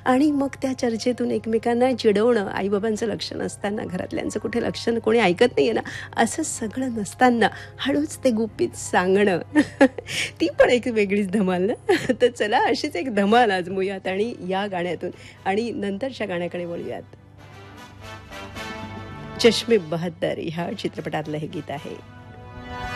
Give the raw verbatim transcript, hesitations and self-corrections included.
आणि मग त्या चर्चेतून एकमेकांना चिडवणं, आईबाबांचं लक्ष नसताना, घरातल्यांचं कुठे लक्ष कोणी ऐकत नाही आहे ना, असं सगळं नसताना हळूच ते गुपित सांगणं ती पण एक वेगळीच धमाल ना. तर चला अशीच एक धमाल आजमूयात आणि या गाण्यातून आणि नंतरच्या गाण्याकडे वळूयात. चष्मे बहत्तर ह्या चित्रपटातलं हे गीत आहे.